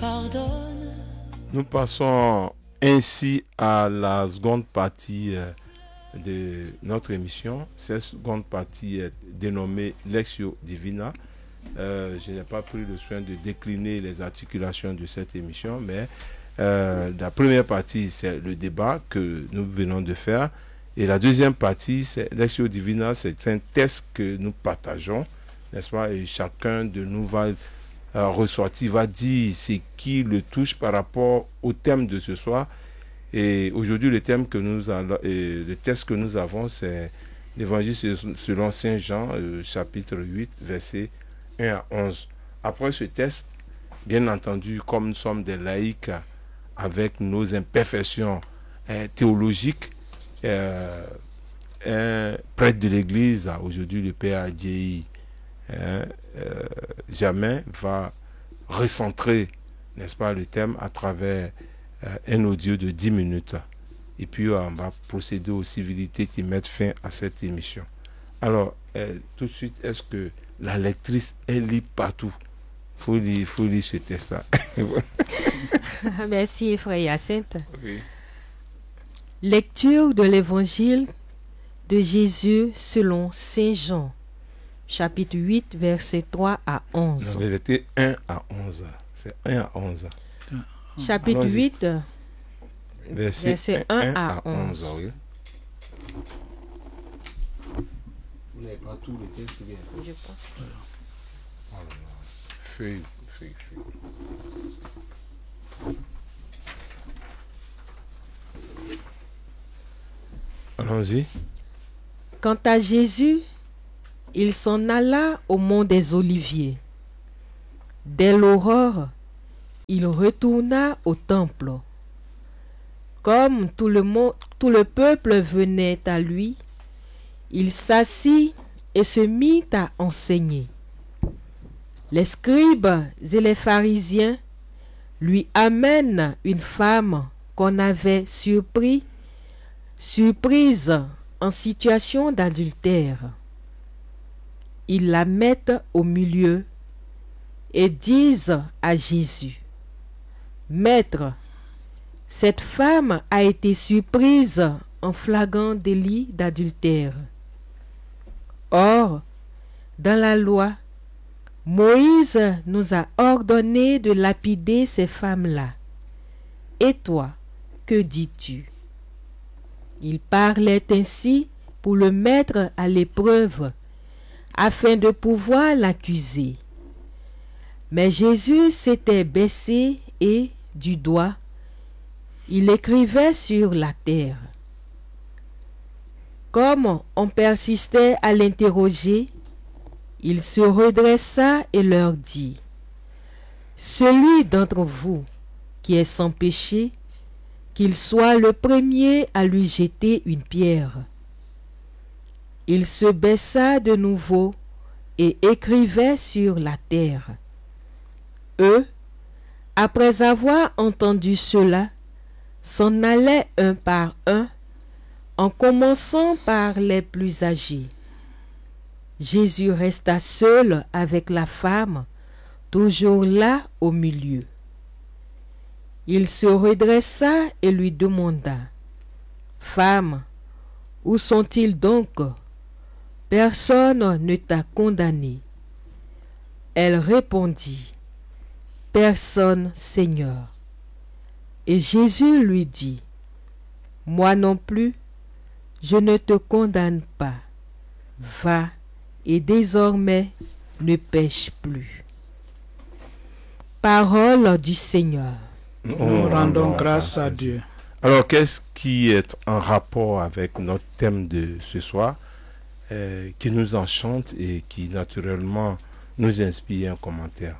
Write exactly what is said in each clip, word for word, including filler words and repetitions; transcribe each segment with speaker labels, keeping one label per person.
Speaker 1: pardonne.
Speaker 2: Nous passons ainsi à la seconde partie euh, de notre émission. Cette seconde partie est dénommée Lectio Divina. Euh, je n'ai pas pris le soin de décliner les articulations de cette émission, mais euh, la première partie, c'est le débat que nous venons de faire. Et la deuxième partie, c'est Lectio Divina, c'est un test que nous partageons, n'est-ce pas? Et chacun de nous va euh, ressortir, va dire ce qui le touche par rapport au thème de ce soir. Et aujourd'hui, le thème que nous allons, et le test que nous avons, c'est l'Évangile selon Saint Jean, euh, chapitre huit, versets un à onze. Après ce test, bien entendu, comme nous sommes des laïcs avec nos imperfections euh, théologiques, euh, un prêtre de l'Église, aujourd'hui le Père Adjei hein, euh, Jamais, va recentrer, n'est-ce pas, le thème à travers euh, un audio de dix minutes. Et puis on va procéder aux civilités qui mettent fin à cette émission. Alors, euh, tout de suite, est-ce que la lectrice, elle lit partout? Il faut lire, faut lire ce texte-là.
Speaker 3: Merci, frère Hyacinthe.
Speaker 2: Oui.
Speaker 3: Lecture de l'Évangile de Jésus selon Saint Jean, chapitre huit, versets trois à onze.
Speaker 2: Non, verset un à onze. C'est un à onze.
Speaker 3: Chapitre
Speaker 2: Allons-y.
Speaker 3: huit,
Speaker 2: Verset,
Speaker 3: verset un à onze.
Speaker 2: Oui. Vous n'avez pas tout le texte bien.
Speaker 3: Je pense.
Speaker 2: Oh là là. Feuille, feuille, feuille. Allons-y.
Speaker 3: Quant à Jésus, il s'en alla au mont des Oliviers. Dès l'aurore, il retourna au temple. Comme tout le, monde, tout le peuple venait à lui, il s'assit et se mit à enseigner. Les scribes et les pharisiens lui amènent une femme qu'on avait surpris, surprise en situation d'adultère. Ils la mettent au milieu et disent à Jésus: Maître, cette femme a été surprise en flagrant délit d'adultère. Or, dans la loi, Moïse nous a ordonné de lapider ces femmes-là. Et toi, que dis-tu? Il parlait ainsi pour le mettre à l'épreuve, afin de pouvoir l'accuser. Mais Jésus s'était baissé et, du doigt, il écrivait sur la terre. Comme on persistait à l'interroger, il se redressa et leur dit: Celui d'entre vous qui est sans péché, qu'il soit le premier à lui jeter une pierre. Il se baissa de nouveau et écrivait sur la terre. Eux, après avoir entendu cela, s'en allaient un par un, en commençant par les plus âgés. Jésus resta seul avec la femme, toujours là au milieu. Il se redressa et lui demanda: Femme, où sont-ils donc? Personne ne t'a condamné. Elle répondit: Personne, Seigneur. Et Jésus lui dit: Moi non plus, je ne te condamne pas. Va, et désormais ne pêche plus. Parole du Seigneur.
Speaker 4: Nous oh, rendons grâce à Dieu.
Speaker 2: Alors, qu'est-ce qui est en rapport avec notre thème de ce soir, euh, qui nous enchante et qui naturellement nous inspire un commentaire?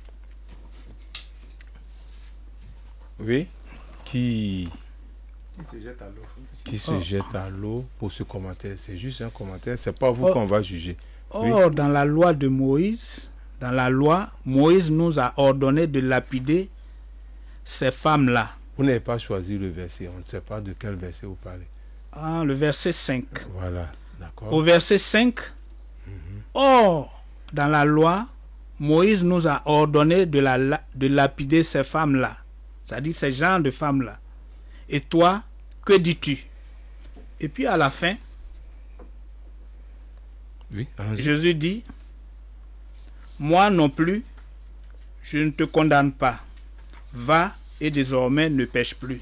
Speaker 2: Oui, qui,
Speaker 5: qui se jette à l'eau.
Speaker 2: Qui se
Speaker 4: oh.
Speaker 2: jette à l'eau pour ce commentaire. C'est juste un commentaire, c'est pas vous
Speaker 4: oh.
Speaker 2: qu'on va juger.
Speaker 4: Or,
Speaker 2: oui.
Speaker 4: Dans la loi de Moïse, dans la loi, Moïse nous a ordonné de lapider ces femmes-là.
Speaker 2: Vous n'avez pas choisi le verset, on ne sait pas de quel verset vous parlez.
Speaker 4: Ah, le verset cinq.
Speaker 2: Voilà, d'accord.
Speaker 4: Au verset cinq, mm-hmm. Or, dans la loi, Moïse nous a ordonné de, la, de lapider ces femmes-là, c'est-à-dire ces genres de femmes-là. Et toi, que dis-tu? Et puis à la fin,
Speaker 2: Oui, allons-y.
Speaker 4: Jésus dit, moi non plus, je ne te condamne pas. Va et désormais ne pêche plus.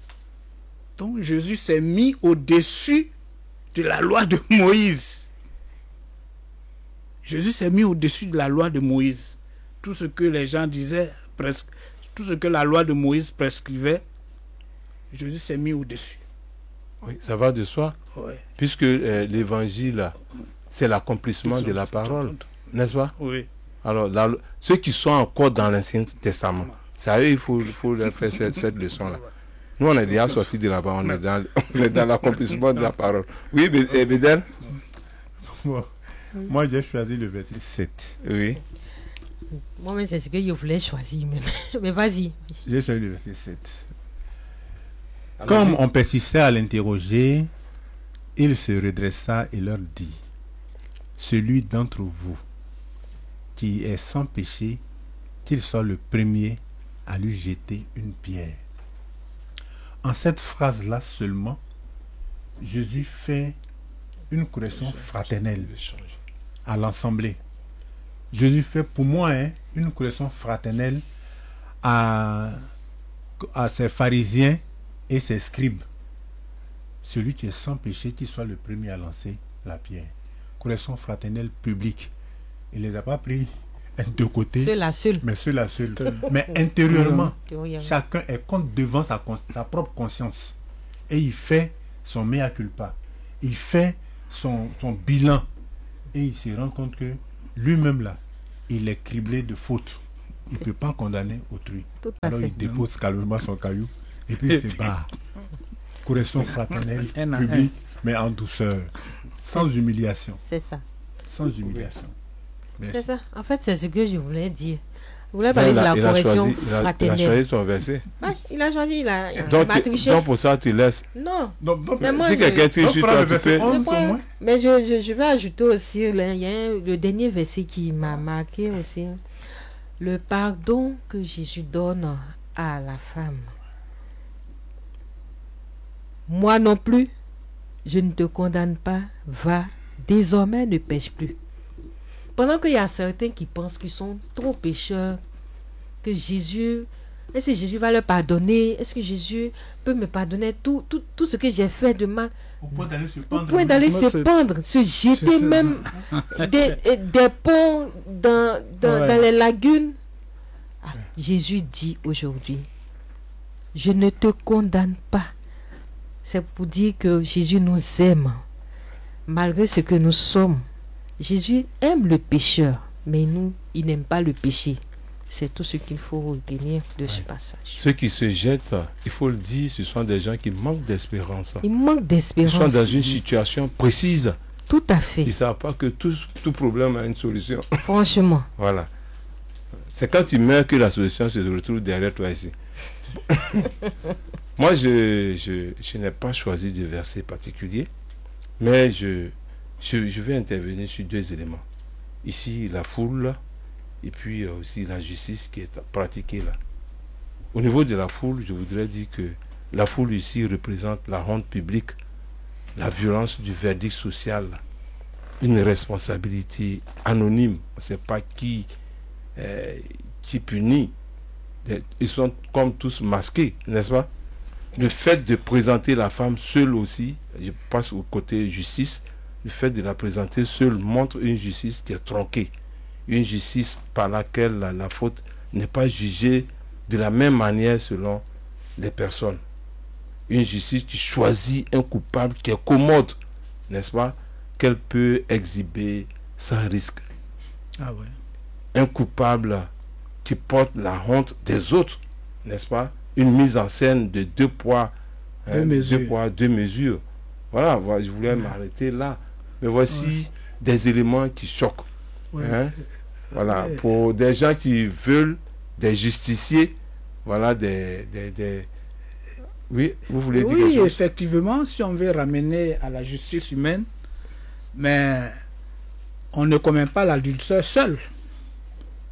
Speaker 4: Donc Jésus s'est mis au-dessus de la loi de Moïse. Jésus s'est mis au-dessus de la loi de Moïse. Tout ce que les gens disaient, presque, tout ce que la loi de Moïse prescrivait, Jésus s'est mis au-dessus.
Speaker 2: Oui, ça va de soi.
Speaker 4: Ouais.
Speaker 2: Puisque euh, l'évangile, c'est l'accomplissement de la parole, n'est-ce pas?
Speaker 4: Oui.
Speaker 2: Alors, la- ceux qui sont encore dans l'Ancien Testament, c'est à eux il faut, il faut leur faire cette, cette leçon-là. Nous, on est déjà sortis de là-bas, on est dans, on est dans l'accomplissement de la parole. Oui, Bé- eh, Bédel?
Speaker 5: Bon. Moi, j'ai choisi le verset sept.
Speaker 2: Oui.
Speaker 3: Moi-même, c'est ce que je voulais choisir. Mais, mais vas-y.
Speaker 5: J'ai choisi le verset sept. Comme on persistait à l'interroger, il se redressa et leur dit, celui d'entre vous qui est sans péché, qu'il soit le premier à lui jeter une pierre. En cette phrase-là seulement, Jésus fait une correction fraternelle à l'assemblée. Jésus fait pour moi hein, une correction fraternelle à, à ses pharisiens et ses scribes. Celui qui est sans péché, qu'il soit le premier à lancer la pierre. Correction fraternelle publique. Il ne les a pas pris de côté,
Speaker 3: Seul-là, seul.
Speaker 5: mais ceux-là seuls. Mais intérieurement,
Speaker 3: Chacun.
Speaker 5: chacun est compte devant sa, cons- sa propre conscience. Et il fait son mea culpa. Il fait son, son bilan. Et il se rend compte que lui-même là, il est criblé de fautes. Il ne peut pas condamner autrui.
Speaker 3: Tout à
Speaker 5: Alors
Speaker 3: fait.
Speaker 5: il dépose calmement son caillou et puis il se barre. Correction fraternelle,
Speaker 4: Un à
Speaker 5: publique, mais en douceur. Sans humiliation.
Speaker 3: C'est ça.
Speaker 5: Sans humiliation.
Speaker 3: C'est
Speaker 5: Merci.
Speaker 3: ça. En fait, c'est ce que je voulais dire. Je voulais
Speaker 2: Donc,
Speaker 3: parler
Speaker 2: il
Speaker 3: de
Speaker 2: a,
Speaker 3: la
Speaker 2: il a
Speaker 3: correction
Speaker 2: choisi, il a- il a
Speaker 3: fraternelle.
Speaker 2: choisi ton verset.
Speaker 3: Ouais, il a choisi, il a, il
Speaker 2: Donc,
Speaker 3: m'a
Speaker 2: tu-
Speaker 3: triché.
Speaker 2: donc, pour ça, tu laisses.
Speaker 3: Non,
Speaker 5: Donc, donc,
Speaker 3: mais moi,
Speaker 2: si
Speaker 3: je,
Speaker 2: quelqu'un triche
Speaker 5: donc,
Speaker 2: sur
Speaker 5: prends le
Speaker 2: toi, tu
Speaker 5: verset
Speaker 2: peux.
Speaker 5: onze
Speaker 3: je
Speaker 5: au moins.
Speaker 3: mais je, je, je vais ajouter aussi le, il y a un- le dernier verset qui m'a marqué aussi. Le pardon que Jésus donne à la femme. Moi non plus, je ne te condamne pas. Va, désormais ne pêche plus. Pendant qu'il y a certains qui pensent qu'ils sont trop pécheurs, que Jésus, est-ce que Jésus va leur pardonner? Est-ce que Jésus peut me pardonner tout, tout, tout ce que j'ai fait de mal?
Speaker 5: Au point d'aller se
Speaker 3: Au
Speaker 5: pendre.
Speaker 3: point d'aller
Speaker 4: Moi,
Speaker 3: se
Speaker 4: c'est-
Speaker 3: pendre, se jeter
Speaker 4: c'est ça.
Speaker 3: même des, eh, des ponts dans, dans,
Speaker 4: Ouais.
Speaker 3: dans les lagunes. Ah, Jésus dit aujourd'hui, je ne te condamne pas. C'est pour dire que Jésus nous aime, malgré ce que nous sommes. Jésus aime le pécheur, mais nous, il n'aime pas le péché. C'est tout ce qu'il faut retenir de ce passage.
Speaker 2: Ceux qui se jettent, il faut le dire, ce sont des gens qui manquent d'espérance.
Speaker 3: Il manque
Speaker 2: Ils sont
Speaker 3: d'espérance.
Speaker 2: dans une situation précise.
Speaker 3: Tout à fait.
Speaker 2: Ils ne savent pas que tout, tout problème a une solution.
Speaker 3: Franchement.
Speaker 2: Voilà. C'est quand tu meurs que la solution se retrouve derrière toi ici. Moi, je, je, je n'ai pas choisi de verset particulier, mais je, je, je vais intervenir sur deux éléments. Ici, la foule, et puis euh, aussi la justice qui est pratiquée là. Au niveau de la foule, je voudrais dire que la foule ici représente la honte publique, la violence du verdict social, une responsabilité anonyme. On ne sait pas qui, euh, qui punit. Ils sont comme tous masqués, n'est-ce pas? Le fait de présenter la femme seule aussi, je passe au côté justice, le fait de la présenter seule montre une justice qui est tronquée. Une justice par laquelle la, la faute n'est pas jugée de la même manière selon les personnes. Une justice qui choisit un coupable qui est commode, n'est-ce pas, qu'elle peut exhiber sans risque.
Speaker 4: Ah ouais.
Speaker 2: Un coupable qui porte la honte des autres, n'est-ce pas, une mise en scène de deux poids,
Speaker 4: Deux
Speaker 2: hein,
Speaker 4: mesures.
Speaker 2: deux poids, deux mesures. Voilà, voilà, je voulais m'arrêter là. Mais voici
Speaker 4: Ouais.
Speaker 2: des éléments qui choquent.
Speaker 4: Ouais.
Speaker 2: Hein. Voilà,
Speaker 4: Ouais.
Speaker 2: pour des gens qui veulent des justiciers, voilà, des, des, des- Oui, vous voulez dire
Speaker 4: Oui,
Speaker 2: quelque chose?
Speaker 4: effectivement, si on veut ramener à la justice humaine, mais on ne commet pas l'adultère seul.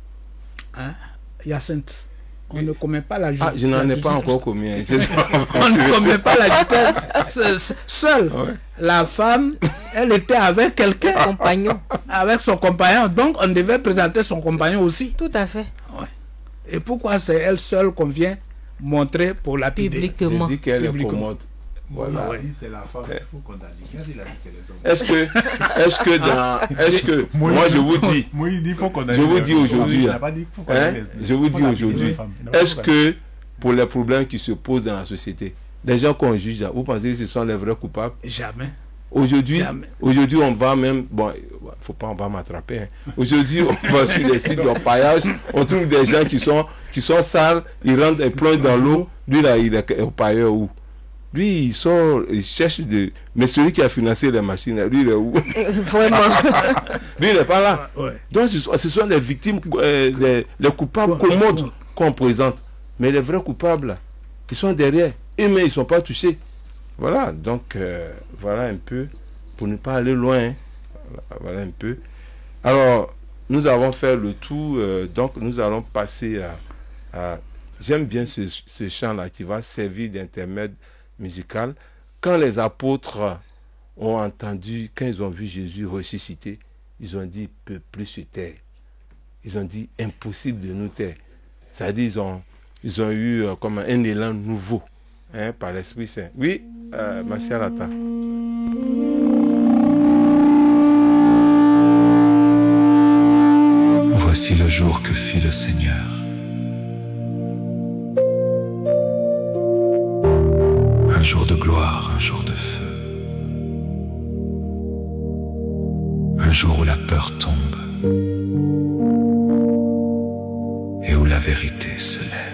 Speaker 4: Hein? Hyacinthe. On ne commet pas la
Speaker 2: Ah, je n'en ai pas encore commis.
Speaker 4: On ne commet pas la vitesse seule. Ouais. La femme, elle était avec quelqu'un.
Speaker 3: Compagnon.
Speaker 4: Avec son compagnon. Donc, on devait présenter son compagnon aussi.
Speaker 3: Tout à fait.
Speaker 4: Ouais. Et pourquoi c'est elle seule qu'on vient montrer pour lapider?
Speaker 3: Publiquement.
Speaker 2: Je dis qu'elle est commode.
Speaker 5: Voilà. Oui, c'est la femme qu'il faut condamner.
Speaker 2: Est-ce que, est-ce que dans, est-ce que, moi, moi je vous dis,
Speaker 5: moi il dit faut condamner.
Speaker 2: Je vous dis aujourd'hui, hein, je vous dis aujourd'hui, est-ce que pour les problèmes qui se posent dans la société, les gens qu'on juge, vous pensez que ce sont les vrais coupables?
Speaker 4: Jamais.
Speaker 2: Aujourd'hui, aujourd'hui on va même, bon, faut pas, on va m'attraper. Hein. Aujourd'hui, on va sur les sites d'orpaillage, on trouve des gens qui sont, qui sont sales, ils rentrent, ils plongent dans l'eau. Lui là, il est orpailleur où? Lui, il sort, il cherche de. Mais celui qui a financé les machines, lui, il est où?
Speaker 3: Vraiment.
Speaker 2: Lui, il n'est pas là.
Speaker 4: Ouais.
Speaker 2: Donc, ce sont, ce sont les victimes, euh, les, les coupables ouais, commodes ouais. qu'on présente. Mais les vrais coupables, ils sont derrière. Et mais ils ne sont pas touchés. Voilà. Donc, euh, voilà un peu, pour ne pas aller loin. Hein. Voilà, voilà un peu. Alors, nous avons fait le tour. Euh, donc, nous allons passer à. à j'aime bien ce, ce chant-là qui va servir d'intermède musical. Quand les apôtres ont entendu, quand ils ont vu Jésus ressuscité, ils ont dit peut plus se taire. Ils ont dit impossible de nous taire. C'est-à-dire ils ont, ils ont eu euh, comme un élan nouveau hein, par l'Esprit Saint. Oui, euh, Martial Atta.
Speaker 1: Voici le jour que fit le Seigneur. Un jour de gloire, un jour de feu. Un jour où la peur tombe et où la vérité se lève.